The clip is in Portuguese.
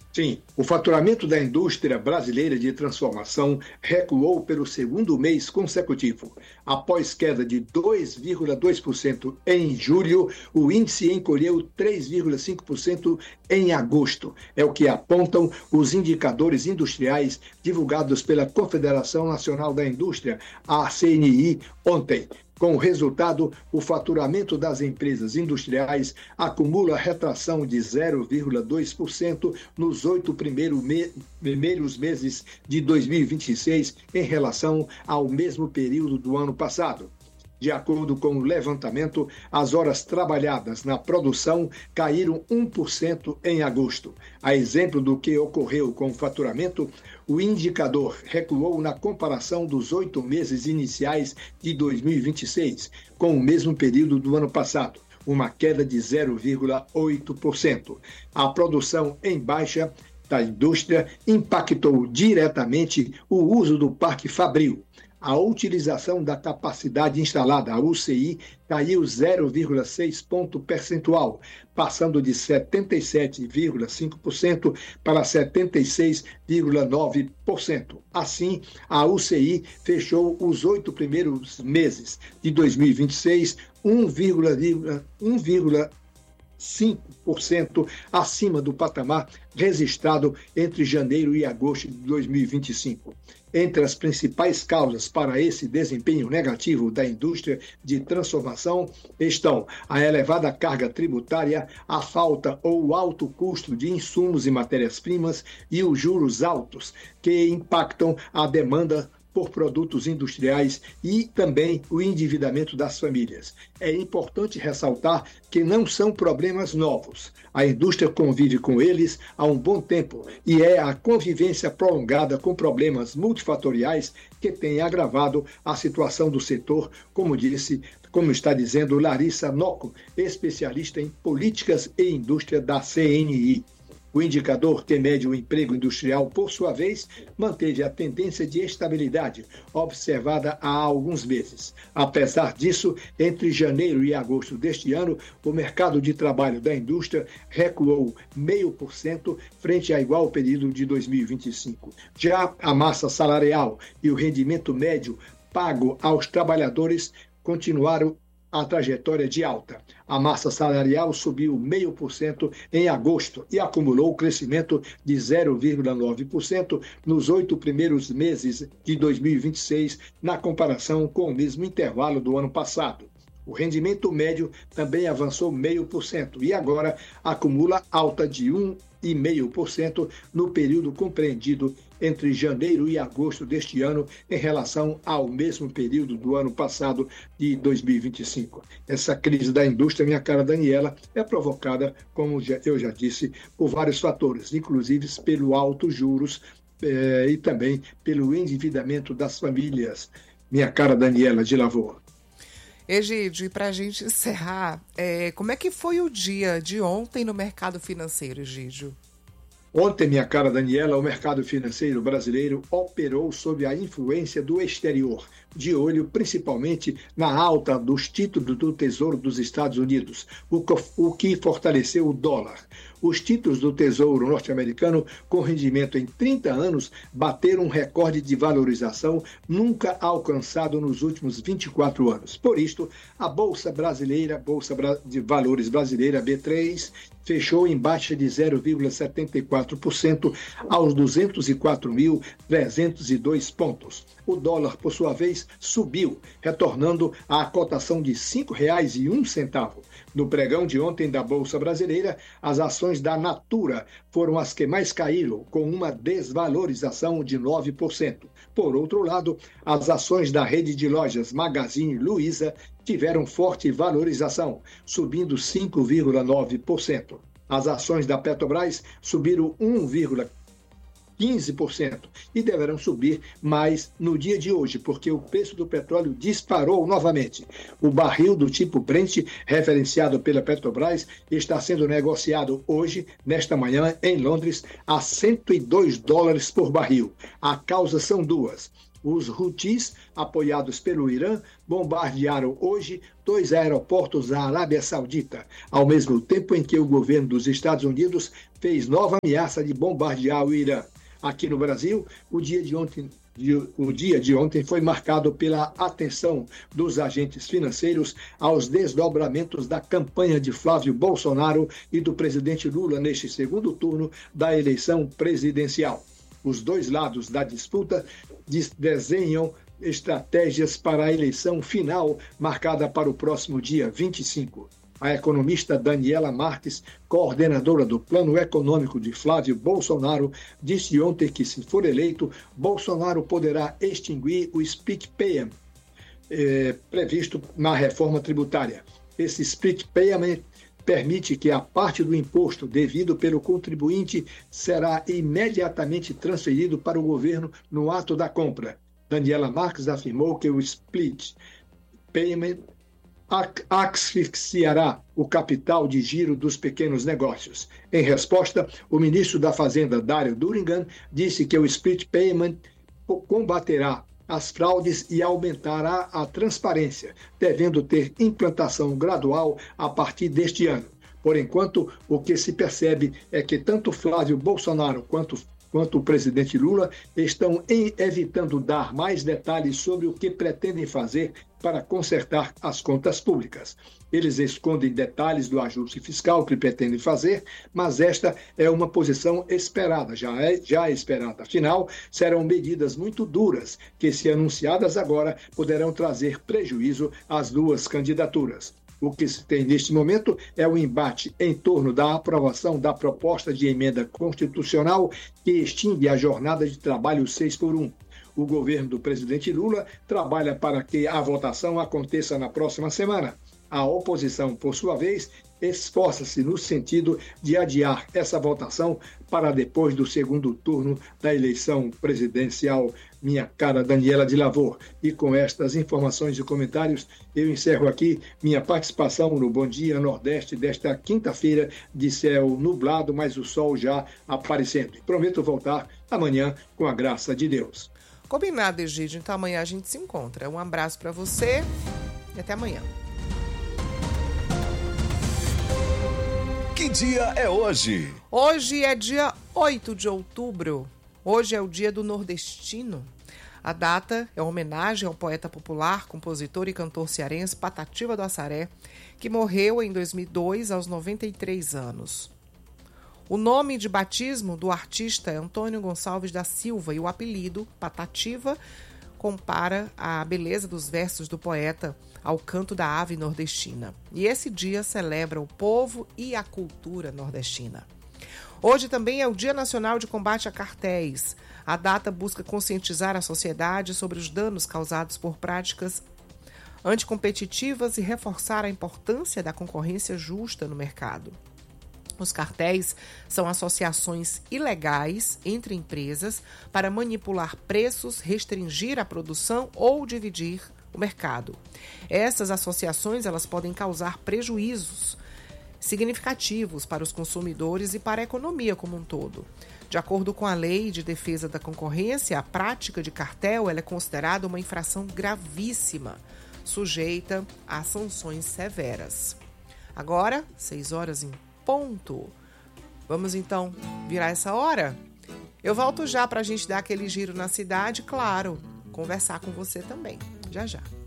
Sim, o faturamento da indústria brasileira de transformação recuou pelo segundo mês consecutivo. Após queda de 2,2% em julho, o índice encolheu 3,5% em agosto. É o que apontam os indicadores industriais divulgados pela Confederação Nacional da Indústria, a CNI, ontem. Com o resultado, o faturamento das empresas industriais acumula retração de 0,2% nos 8 primeiros meses de 2026 em relação ao mesmo período do ano passado. De acordo com o levantamento, as horas trabalhadas na produção caíram 1% em agosto. A exemplo do que ocorreu com o faturamento, o indicador recuou na comparação dos 8 meses iniciais de 2026, com o mesmo período do ano passado, uma queda de 0,8%. A produção em baixa da indústria impactou diretamente o uso do parque fabril. A utilização da capacidade instalada, a UCI, caiu 0,6 ponto percentual, passando de 77,5% para 76,9%. Assim, a UCI fechou os 8 primeiros meses de 2026, 1,5% acima do patamar registrado entre janeiro e agosto de 2025. Entre as principais causas para esse desempenho negativo da indústria de transformação estão a elevada carga tributária, a falta ou alto custo de insumos e matérias-primas e os juros altos, que impactam a demanda por produtos industriais e também o endividamento das famílias. É importante ressaltar que não são problemas novos. A indústria convive com eles há um bom tempo e é a convivência prolongada com problemas multifatoriais que tem agravado a situação do setor, como está dizendo Larissa Nocco, especialista em políticas e indústria da CNI. O indicador que mede o emprego industrial, por sua vez, manteve a tendência de estabilidade observada há alguns meses. Apesar disso, entre janeiro e agosto deste ano, o mercado de trabalho da indústria recuou 0,5% frente a igual período de 2025. Já a massa salarial e o rendimento médio pago aos trabalhadores continuaram a trajetória de alta. A massa salarial subiu 0,5% em agosto e acumulou crescimento de 0,9% nos 8 primeiros meses de 2026, na comparação com o mesmo intervalo do ano passado. O rendimento médio também avançou 0,5% e agora acumula alta de 1,5% no período compreendido entre janeiro e agosto deste ano em relação ao mesmo período do ano passado de 2025. Essa crise da indústria, minha cara Daniela, é provocada, como eu já disse, por vários fatores, inclusive pelo alto juros e também pelo endividamento das famílias. Minha cara Daniela de Lavor. Egídio, e para a gente encerrar, como é que foi o dia de ontem no mercado financeiro, Egídio? Ontem, minha cara Daniela, o mercado financeiro brasileiro operou sob a influência do exterior, de olho principalmente na alta dos títulos do Tesouro dos Estados Unidos, o que fortaleceu o dólar. Os títulos do Tesouro norte-americano, com rendimento em 30 anos, bateram um recorde de valorização nunca alcançado nos últimos 24 anos. Por isto, a Bolsa de Valores brasileira, B3, fechou em baixa de 0,74% aos 204.302 pontos. O dólar, por sua vez, subiu, retornando à cotação de R$ 5,01. No pregão de ontem da Bolsa Brasileira, as ações da Natura foram as que mais caíram, com uma desvalorização de 9%. Por outro lado, as ações da rede de lojas Magazine Luiza tiveram forte valorização, subindo 5,9%. As ações da Petrobras subiram 1,15% e deverão subir mais no dia de hoje, porque o preço do petróleo disparou novamente. O barril do tipo Brent, referenciado pela Petrobras, está sendo negociado hoje, nesta manhã, em Londres, a $102 por barril. A causa são duas: Os Houthis, apoiados pelo Irã, bombardearam hoje 2 aeroportos da Arábia Saudita, ao mesmo tempo em que o governo dos Estados Unidos fez nova ameaça de bombardear o Irã. Aqui no Brasil, o dia de ontem foi marcado pela atenção dos agentes financeiros aos desdobramentos da campanha de Flávio Bolsonaro e do presidente Lula neste segundo turno da eleição presidencial. Os dois lados da disputa desenham estratégias para a eleição final, marcada para o próximo dia 25. A economista Daniela Marques, coordenadora do Plano Econômico de Flávio Bolsonaro, disse ontem que, se for eleito, Bolsonaro poderá extinguir o split payment previsto na reforma tributária. Esse split payment permite que a parte do imposto devido pelo contribuinte será imediatamente transferido para o governo no ato da compra. Daniela Marques afirmou que o split payment asfixiará o capital de giro dos pequenos negócios. Em resposta, o ministro da Fazenda, Dário Durigan, disse que o split payment combaterá as fraudes e aumentará a transparência, devendo ter implantação gradual a partir deste ano. Por enquanto, o que se percebe é que tanto Flávio Bolsonaro quanto o presidente Lula estão evitando dar mais detalhes sobre o que pretendem fazer para consertar as contas públicas. Eles escondem detalhes do ajuste fiscal que pretendem fazer, mas esta é uma posição esperada, já esperada. Afinal, serão medidas muito duras que, se anunciadas agora, poderão trazer prejuízo às duas candidaturas. O que se tem neste momento é o embate em torno da aprovação da proposta de emenda constitucional que extingue a jornada de trabalho 6x1. O governo do presidente Lula trabalha para que a votação aconteça na próxima semana. A oposição, por sua vez, esforça-se no sentido de adiar essa votação para depois do segundo turno da eleição presidencial. Minha cara Daniela de Lavor. E com estas informações e comentários, eu encerro aqui minha participação no Bom Dia Nordeste desta quinta-feira, de céu nublado, mas o sol já aparecendo. Prometo voltar amanhã com a graça de Deus. Combinado, Egídio. Então amanhã a gente se encontra. Um abraço para você e até amanhã. Que dia é hoje? Hoje é dia 8 de outubro. Hoje é o dia do nordestino. A data é uma homenagem ao poeta popular, compositor e cantor cearense Patativa do Assaré, que morreu em 2002 aos 93 anos. O nome de batismo do artista é Antônio Gonçalves da Silva e o apelido, Patativa, compara a beleza dos versos do poeta ao canto da ave nordestina. E esse dia celebra o povo e a cultura nordestina. Hoje também é o Dia Nacional de Combate a Cartéis. A data busca conscientizar a sociedade sobre os danos causados por práticas anticompetitivas e reforçar a importância da concorrência justa no mercado. Os cartéis são associações ilegais entre empresas para manipular preços, restringir a produção ou dividir o mercado. Essas associações elas podem causar prejuízos significativos para os consumidores e para a economia como um todo. De acordo com a Lei de Defesa da Concorrência, a prática de cartel ela é considerada uma infração gravíssima, sujeita a sanções severas. Agora, 6 horas em ponto. Vamos então virar essa hora? Eu volto já para a gente dar aquele giro na cidade, claro, conversar com você também. Já já.